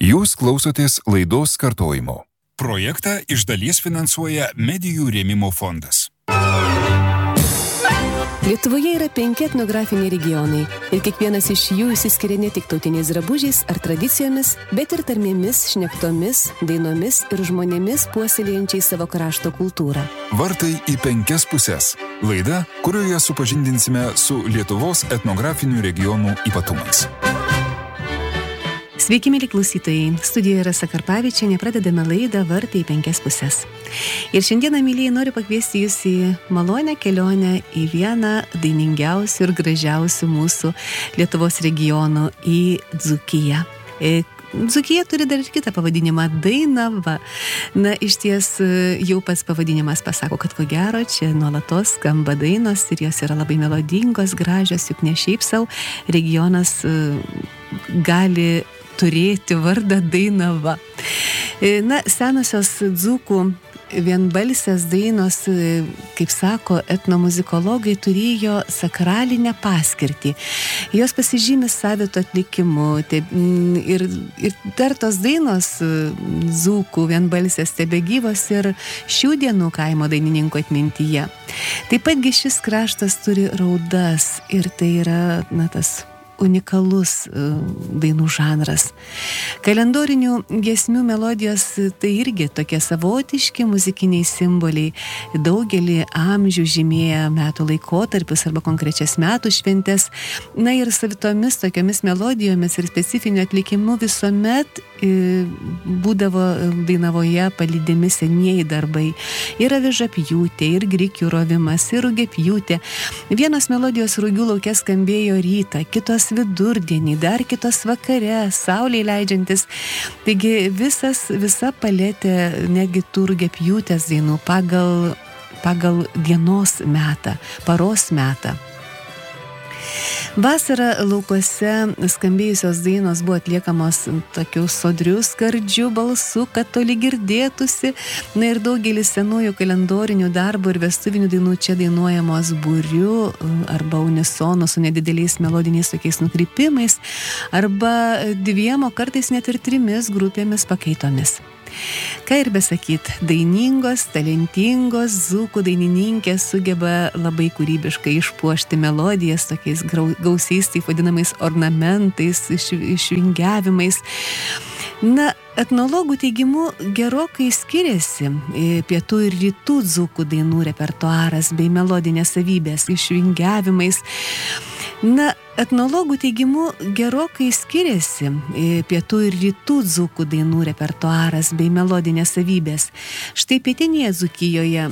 Jūs klausotės laidos kartojimo. Projektą iš dalies finansuoja Medijų rėmimo fondas. Lietuvoje yra 5 etnografiniai regionai ir kiekvienas iš jų išsiskiria ne tik tautiniais drabužiais ar tradicijomis, bet ir tarmėmis, šnektomis, dainomis ir žmonėmis puoselėjančiais savo krašto kultūrą. Vartai į 5 puses. Laida, kurioje supažindinsime su Lietuvos etnografinių regionų ypatumais. Sveiki, mėly klausytojai. Studijoje Rasa Karpavičienė, pradedame laidą Vartai į 5 puses. Ir šiandieną, mylėjai, noriu pakviesti jūs į malonę kelionę į vieną dainingiausių ir gražiausių mūsų Lietuvos regionų, į Dzūkiją. Dzūkija turi dar ir kitą pavadinimą – Dainava. Na, iš ties jau pats pavadinimas pasako, kad ko gero čia nuolatos skamba dainos ir jos yra labai melodingos, gražios, juk ne šiaip savo regionas gali turėti vardą Dainava. Na, senosios dzūkų vienbalsės dainos, kaip sako etnomuzikologai, turėjo sakralinę paskirtį. Jos pasižymi savitu atlikimu ir dar tos dainos dzūkų vienbalsės tebegyvos ir šių dienų kaimo dainininkų atmintyje. Taip patgi šis kraštas turi raudas ir tai yra, tas unikalus dainų žanras. Kalendorinių giesmių melodijos tai irgi tokie savotiški muzikiniai simboliai. Daugelį amžių žymėja metų laikotarpius arba konkrečias metų šventes. Na ir savitomis tokiomis melodijomis ir specifiniu atlikimu visuomet būdavo Dainavoje palydimi senieji darbai. Ir avižapjūtė, ir grikių rovimas, ir rugėpjūtė. Vienos melodijos Rugių lauke skambėjo rytą, kitos vidurdienį, dar kitos vakare, saulei leidžiantis. Taigi visa paletė negi tų rugėpjūtės dainų pagal dienos metą, paros metą. Vasarą laukuose skambėjusios dainos buvo atliekamos tokiu sodriu skardžiu balsu, kad toli girdėtųsi. Na ir daugelis senųjų kalendorinių darbų ir vestuvinių dainų čia dainuojamos būriu arba unisonu su nedideliais melodiniais tokiais nukrypimais arba 2, o kartais net ir 3 grupėmis pakaitomis. Ką ir besakyt, dainingos, talentingos dzūkų dainininkės sugeba labai kūrybiškai išpuošti melodijas tokiais gausiais, taip vadinamais ornamentais, išvingiavimais. Na, etnologų teigimu gerokai skiriasi pietų ir rytų dzūkų dainų repertuaras bei melodinės savybės išvingiavimais. Na, etnologų teigimu gerokai skiriasi pietų ir rytų dzūkų dainų repertuaras bei melodinės savybės. Štai pietinėje Dzūkijoje